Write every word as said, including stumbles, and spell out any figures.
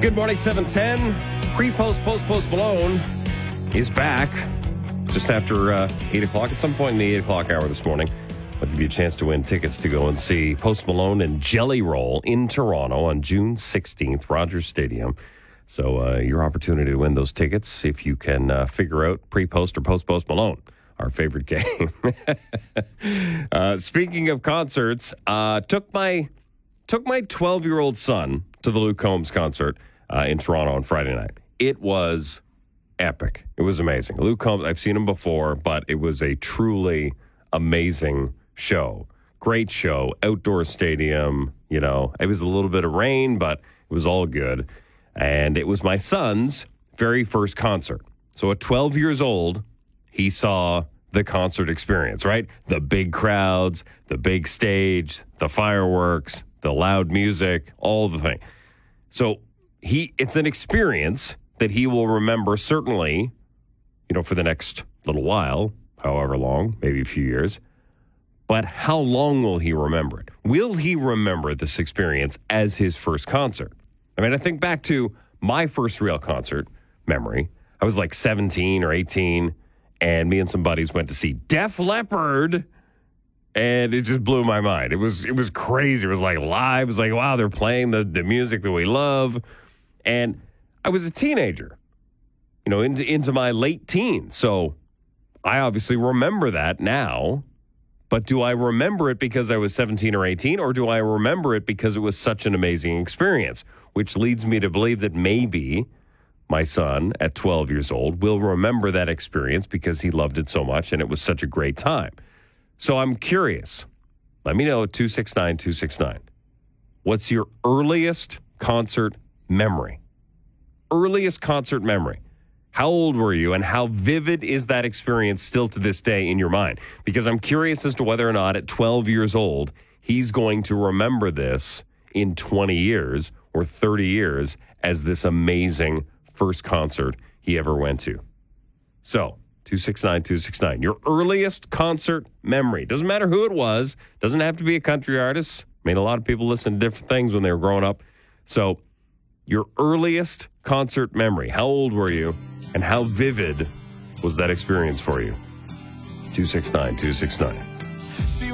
Good morning, seven ten. Pre-post, post-post Malone is back just after uh, eight o'clock. At some point in the eight o'clock hour this morning, I'll give you a chance to win tickets to go and see Post Malone and Jelly Roll in Toronto on June sixteenth, Rogers Stadium. So uh, your opportunity to win those tickets if you can uh, figure out pre-post or post-post Malone, our favorite game. uh, speaking of concerts, uh, took my took my twelve-year-old son to the Luke Combs concert uh, in Toronto on Friday night. It was epic. It was amazing. Luke Combs, I've seen him before, but it was a truly amazing show. Great show. Outdoor stadium. You know, it was a little bit of rain, but it was all good. And it was my son's very first concert. So at twelve years old, he saw the concert experience, right? The big crowds, the big stage, the fireworks, the loud music, all the thing. So he, it's an experience that he will remember certainly, you know, for the next little while, however long, maybe a few years. But how long will he remember it? Will he remember this experience as his first concert? I mean, I think back to my first real concert memory. I was like seventeen or eighteen, and me and some buddies went to see Def Leppard, and it just blew my mind. It was it was crazy. It was like live. It was like, wow, they're playing the, the music that we love. And I was a teenager, you know, into, into my late teens. So I obviously remember that now. But do I remember it because I was seventeen or eighteen, or do I remember it because it was such an amazing experience? Which leads me to believe that maybe my son at twelve years old will remember that experience because he loved it so much and it was such a great time. So I'm curious. Let me know at two six nine, two six nine. What's your earliest concert memory? Earliest concert memory. How old were you, and how vivid is that experience still to this day in your mind? Because I'm curious as to whether or not at twelve years old, he's going to remember this in twenty years or thirty years as this amazing first concert he ever went to. So, two six nine, two six nine. Your earliest concert memory. Doesn't matter who it was. Doesn't have to be a country artist. I mean, a lot of people listen to different things when they were growing up. So, your earliest concert memory. How old were you? And how vivid was that experience for you? two six nine, two six nine.